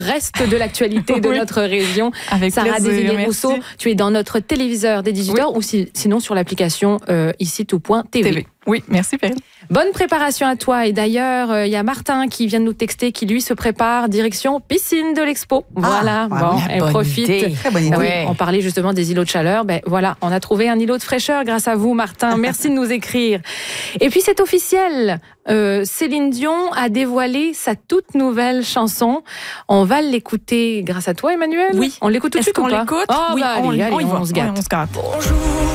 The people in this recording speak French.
Reste de l'actualité de notre région. Avec Sarah plaisir, Desilets-Rousseau, tu es dans notre téléviseur des 18h ou sinon sur l'application ici tout.tv. Oui, merci Perrine. Bonne préparation à toi. Et d'ailleurs, il y a Martin qui vient de nous texter, qui lui se prépare direction piscine de l'Expo. Voilà, elle profite. Très bonne idée. Oui, on parlait justement des îlots de chaleur. Ben voilà, on a trouvé un îlot de fraîcheur grâce à vous, Martin. Merci de nous écrire. Et puis c'est officiel. Céline Dion a dévoilé sa toute nouvelle chanson. On va l'écouter grâce à toi, Emmanuel. Oui. On l'écoute tout de suite ou pas? Est-ce qu'on l'écoute? Oh, Oui, bah, allez, on y va. on se gâte. On se gâte. Bonjour.